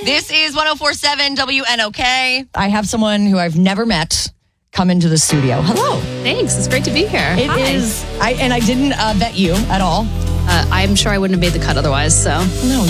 This is 104.7 WNOK. I have someone who I've never met come into the studio. Hello. Thanks. It's great to be here. It Hi. is. I didn't vet you at all. I'm sure I wouldn't have made the cut otherwise. So No,